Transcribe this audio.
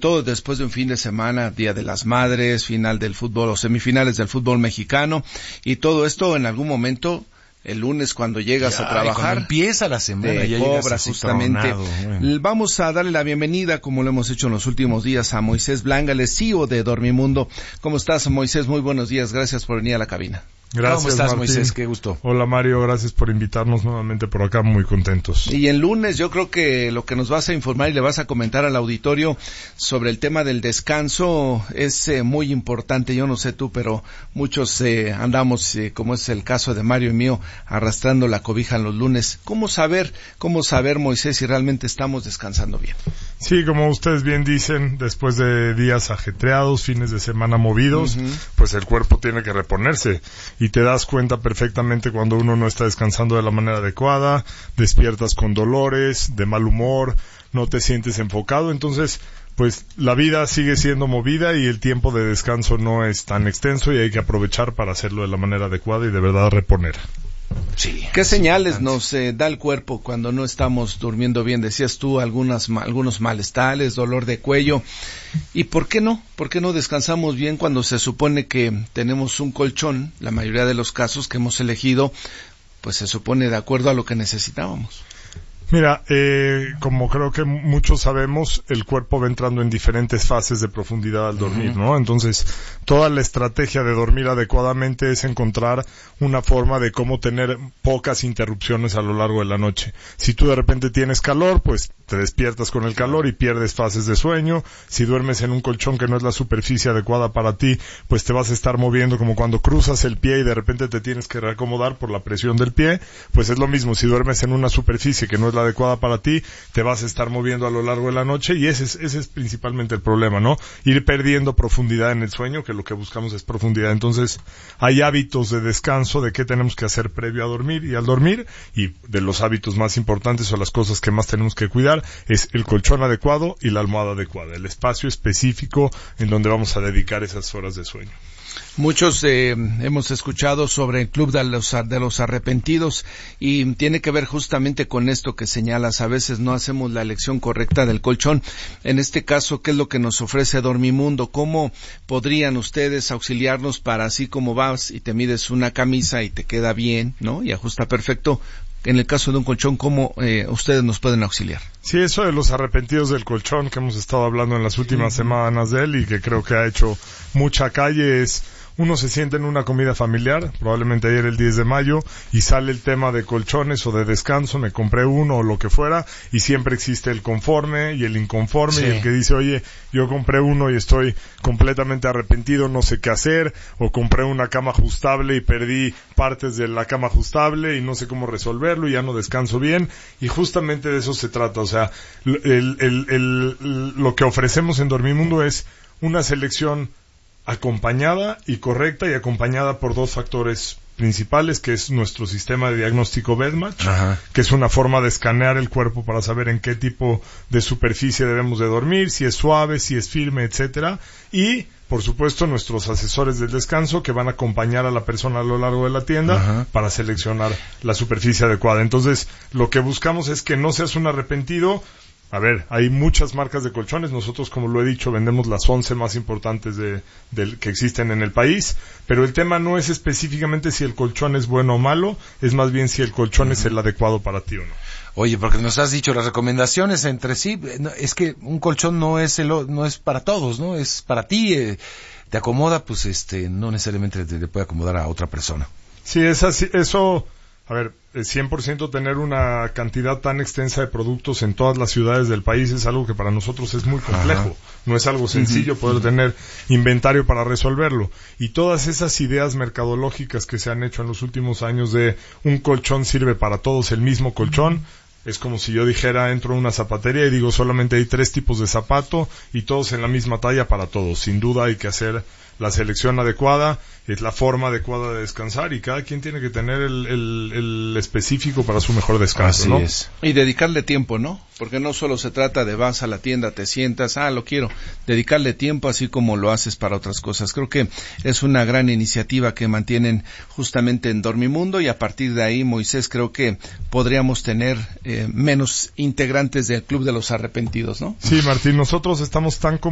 todo después de un fin de semana, Día de las Madres, final del fútbol o semifinales del fútbol mexicano, y todo esto en algún momento, el lunes cuando llegas a trabajar, empieza la semana, ya cobras justamente. Bueno. Vamos a darle la bienvenida, como lo hemos hecho en los últimos días, a Moisés Blanga, el CEO de Dormimundo. ¿Cómo estás, Moisés? Muy buenos días, gracias por venir a la cabina. Gracias, ¿cómo estás, Martín? Moisés? Qué gusto. Hola, Mario, gracias por invitarnos nuevamente por acá, muy contentos. Y el lunes yo creo que lo que nos vas a informar y le vas a comentar al auditorio sobre el tema del descanso es muy importante. Yo no sé tú, pero muchos andamos, como es el caso de Mario y mío, arrastrando la cobija en los lunes. ¿Cómo saber, Moisés, si realmente estamos descansando bien? Sí, como ustedes bien dicen, después de días ajetreados, fines de semana movidos, pues el cuerpo tiene que reponerse. Y te das cuenta perfectamente cuando uno no está descansando de la manera adecuada, despiertas con dolores, de mal humor, no te sientes enfocado. Entonces, pues la vida sigue siendo movida y el tiempo de descanso no es tan extenso y hay que aprovechar para hacerlo de la manera adecuada y de verdad reponer. Sí. ¿Qué señales nos da el cuerpo cuando no estamos durmiendo bien? Decías tú algunos malestares, dolor de cuello. ¿Y por qué no? ¿Por qué no descansamos bien cuando se supone que tenemos un colchón? La mayoría de los casos que hemos elegido, pues se supone de acuerdo a lo que necesitábamos. Mira, como creo que muchos sabemos, el cuerpo va entrando en diferentes fases de profundidad al dormir, ¿no? Entonces, toda la estrategia de dormir adecuadamente es encontrar una forma de cómo tener pocas interrupciones a lo largo de la noche. Si tú de repente tienes calor, pues te despiertas con el calor y pierdes fases de sueño. Si duermes en un colchón que no es la superficie adecuada para ti, pues te vas a estar moviendo como cuando cruzas el pie y de repente te tienes que reacomodar por la presión del pie. Pues es lo mismo, si duermes en una superficie que no es la adecuada para ti, te vas a estar moviendo a lo largo de la noche y ese es principalmente el problema, ¿no? Ir perdiendo profundidad en el sueño, que lo que buscamos es profundidad. Entonces, hay hábitos de descanso de qué tenemos que hacer previo a dormir y al dormir, y de los hábitos más importantes o las cosas que más tenemos que cuidar es el colchón adecuado y la almohada adecuada, el espacio específico en donde vamos a dedicar esas horas de sueño. Muchos hemos escuchado sobre el Club de los Arrepentidos y tiene que ver justamente con esto que señalas. A veces no hacemos la elección correcta del colchón. En este caso, ¿qué es lo que nos ofrece Dormimundo? ¿Cómo podrían ustedes auxiliarnos para, así como vas y te mides una camisa y te queda bien, ¿no? Y ajusta perfecto? En el caso de un colchón, ¿cómo ustedes nos pueden auxiliar? Sí, eso de los arrepentidos del colchón que hemos estado hablando en las últimas semanas de él y que creo que ha hecho mucha calle es... Uno se siente en una comida familiar, probablemente ayer el 10 de mayo, y sale el tema de colchones o de descanso, me compré uno o lo que fuera, y siempre existe el conforme y el inconforme, sí. Y el que dice, oye, yo compré uno y estoy completamente arrepentido, no sé qué hacer, o compré una cama ajustable y perdí partes de la cama ajustable y no sé cómo resolverlo y ya no descanso bien, y justamente de eso se trata. O sea, lo que ofrecemos en Dormimundo es una selección acompañada y correcta y acompañada por dos factores principales, que es nuestro sistema de diagnóstico Bedmatch, que es una forma de escanear el cuerpo para saber en qué tipo de superficie debemos de dormir, si es suave, si es firme, etcétera, y por supuesto nuestros asesores del descanso que van a acompañar a la persona a lo largo de la tienda para seleccionar la superficie adecuada. Entonces, lo que buscamos es que no seas un arrepentido. A ver, hay muchas marcas de colchones. Nosotros, como lo he dicho, vendemos las 11 más importantes que existen en el país. Pero el tema no es específicamente si el colchón es bueno o malo, es más bien si el colchón es el adecuado para ti o no. Oye, porque nos has dicho las recomendaciones entre sí, es que un colchón no es para todos, ¿no? Es para ti, te acomoda, pues no necesariamente te puede acomodar a otra persona. Sí, es así, eso... A ver, 100% tener una cantidad tan extensa de productos en todas las ciudades del país es algo que para nosotros es muy complejo. No es algo sencillo poder tener inventario para resolverlo. Y todas esas ideas mercadológicas que se han hecho en los últimos años de un colchón sirve para todos, el mismo colchón, es como si yo dijera, entro a una zapatería y digo solamente hay 3 tipos de zapato y todos en la misma talla para todos. Sin duda hay que hacer la selección adecuada, es la forma adecuada de descansar y cada quien tiene que tener el específico para su mejor descanso. Así ¿no? es. Y dedicarle tiempo, ¿no? Porque no solo se trata de vas a la tienda, te sientas, lo quiero. Dedicarle tiempo así como lo haces para otras cosas. Creo que es una gran iniciativa que mantienen justamente en Dormimundo y a partir de ahí, Moisés, creo que podríamos tener menos integrantes del Club de los Arrepentidos, ¿no? Sí, Martín, nosotros estamos tan